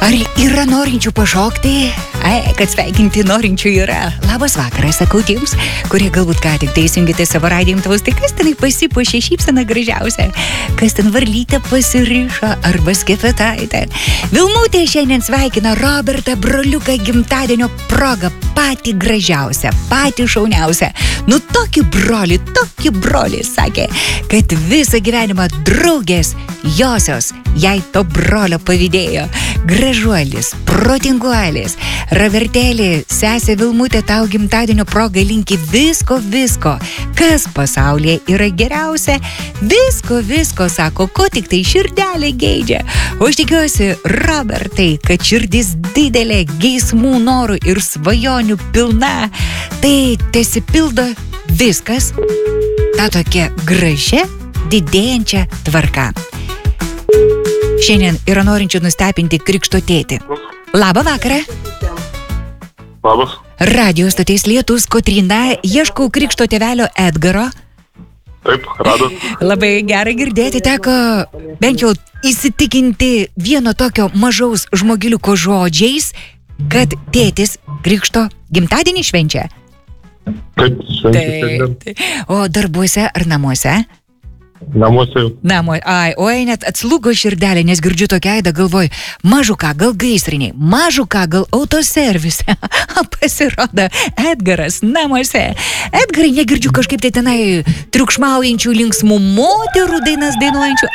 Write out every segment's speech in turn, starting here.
Ar yra norinčių pašokti? Kad sveikinti norinčių yra. Labas vakaras, sakau tiems, kurie galbūt ką tik tai įsijungite savo radijo imtuvus. Tai kas ten pasipuošė šypseną gražiausia? Kas ten varlytę pasirišo arba skefetaitę? Vilmutė šiandien sveikina Robertą broliuką gimtadienio proga. Patį gražiausią, patį šauniausią. Nu tokį brolį, sakė, kad visą gyvenimą draugės josios jai to brolio pavydėjo. Gražuolis, protinguolis, Robertėlį, sesė Vilmutė tau gimtadienio proga linki visko, kas pasaulyje yra geriausia, visko, sako, ko tik tai širdelė geidžia. O aš tikiuosi, Robertai, kad širdis didelė, geismų, norų ir svajonių pilna, tai tesipildo viskas, ta tokia gražia, didėjančia tvarka. Šiandien yra norinčių nustebinti krikšto tėtį. Labą vakarą. Labas. Radio stoties Lietus, Kotryna, ieškau krikšto tėvelio Edgaro. Taip, radot. Labai gerai girdėti, teko bent jau įsitikinti vieno tokio mažaus žmogiliuko žodžiais, kad tėtis krikšto gimtadienį švenčia. Taip, švenčia. O darbuose ar namuose? Namuose. Oi, net atslūgo širdelė, nes girdžiu tokią aidą, galvoju, mažuką gal gaisriniai, mažuką gal autoservise. Pasirodo, Edgaras namuose. Edgarai, negirdžiu kažkaip tai tenai triukšmaujančių linksmų moterų dainas dainuojančių.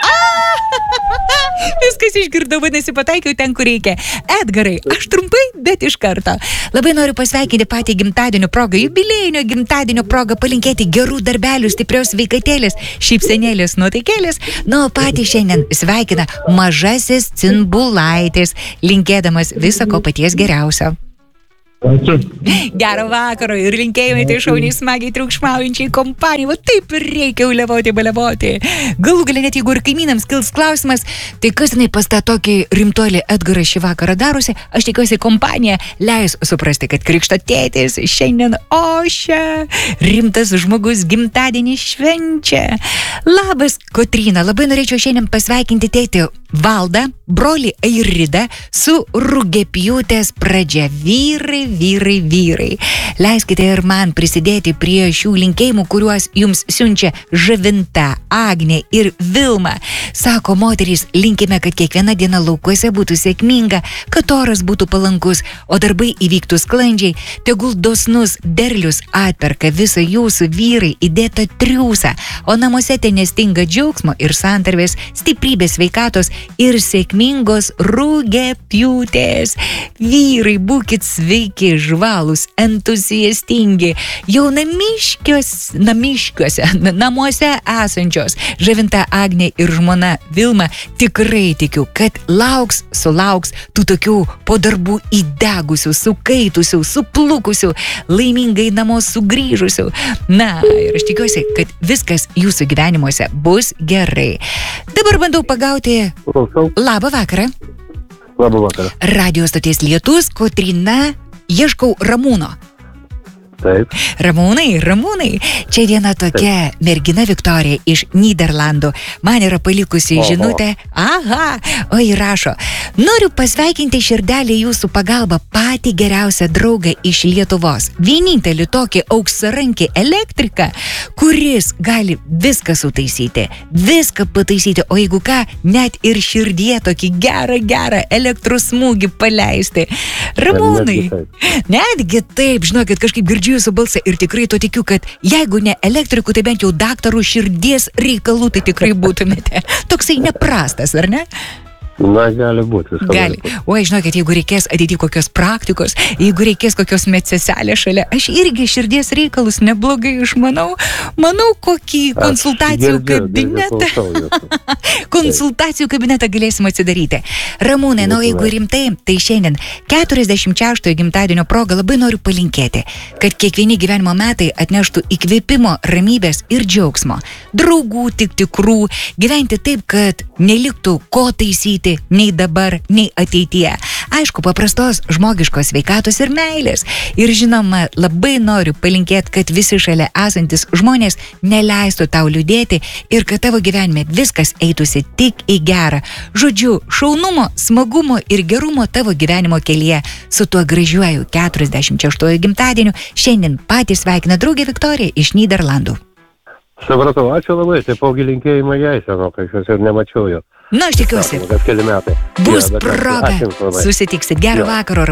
Viskas išgirdau, vadinasi, pataikiau ten, kur reikia. Edgarai, aš trumpai, bet iš karto. Labai noriu pasveikinti patį gimtadienio progą, jubiliejinio gimtadienio progą, palinkėti gerų darbelių, stiprios sveikatėlės, šypsenėlės, nuotaikėlės. Na, o patį šiandien sveikina mažasis Cimbulaitis, linkėdamas viso ko paties geriausio. Ačiū. Gero vakaro ir linkėjimai tai šauniai smagiai triukšmaujančiai kompanijai. Va taip ir reikia balevoti. Galų galia net jeigu ir kaimynams kils klausimas, tai kas jinai pas tą tokį rimtuolį Edgarą šį vakarą darosi, aš tikiuosi kompanija leis suprasti, kad krikšto tėtis šiandien ošia, rimtas žmogus gimtadienį švenčia. Labas, Kotryna, labai norėčiau šiandien pasveikinti tėtį Valdą, brolį Airidą su rugiapjūtės pradžia. Vyrai. Leiskite ir man prisidėti prie šių linkėjimų, kuriuos jums siunčia Žavinta, Agnė ir Vilma. Sako moterys, linkime, kad kiekviena diena laukuose būtų sėkminga, kad oras būtų palankus, o darbai įvyktų sklandžiai. Tegul dosnus derlius atperka visą jūsų vyrai įdėtą triūsą, o namuose ten nestinga džiaugsmo ir santarvės, stiprybės, sveikatos ir sėkmingos rugiapjūtės. Vyrai, būkit sveiki, žvalūs, entuziastingi, jau namiškiuose, namuose esančios Žavinta, Agnė ir žmona Vilma, tikrai tikiu, kad sulauks tų tokių po darbų įdegusių, sukaitusių, suplukusių, laimingai namo sugrįžusių. Na, ir aš tikiuosi, kad viskas jūsų gyvenimuose bus gerai. Dabar bandau pagauti. Labą vakarą. Labą vakarą. Radio stoties Lietus, Kotryna, ieškau Ramūno. Taip. Ramūnai, čia viena tokia mergina Viktorija iš Nyderlandų man yra palikusi žinutę. Oi, rašo, noriu pasveikinti širdelį jūsų pagalbą patį geriausią draugą iš Lietuvos. Vienintelį tokį auksarankį elektriką, kuris gali viską sutaisyti, viską pataisyti, o jeigu ką, net ir širdie tokį gerą elektros smūgį paleisti. Ramūnai, netgi taip, žinokit, kažkaip girdžiu jūsų balsą ir tikrai to tikiu, kad jeigu ne elektrikų, tai bent jau daktarų širdies reikalų tai tikrai būtumėte. Toksai neprastas, ar ne? Na, gali būti. Gali. Oi, žinokit, jeigu reikės ateity kokios praktikos, jeigu reikės kokios medseselės šalia, aš irgi širdies reikalus neblogai išmanau. Manau, kokį konsultacijų kabinetą. Konsultacijų kabinetą galėsim atsidaryti. Ramūnai, na, jeigu rimtai, tai šiandien 46-ojo gimtadienio proga labai noriu palinkėti, kad kiekvieni gyvenimo metai atneštų įkvėpimo, ramybės ir džiaugsmo. Draugų tik tikrų, gyventi taip, kad neliktų ko taisyti nei dabar, nei ateityje. aišku, paprastos žmogiškos sveikatos ir meilės. Ir žinoma, labai noriu palinkėti, kad visi šalia esantis žmonės neleistų tau liūdėti ir kad tavo gyvenime viskas eitųsi tik į gerą. Žodžiu, šaunumo, smagumo ir gerumo tavo gyvenimo kelyje. Su tuo gražiuoju 46 gimtadieniu šiandien patys sveikina draugė Viktorija iš Nyderlandų. Supratau, ačiū labai, taipogi linkėjimą jai senokai, aš ir nemačiau jo. Na, aš tikiuosi, Kas keli metai. bus Jo, bet proga. ačiū jums labai. Susitiksit. Gero Jo. vakaro.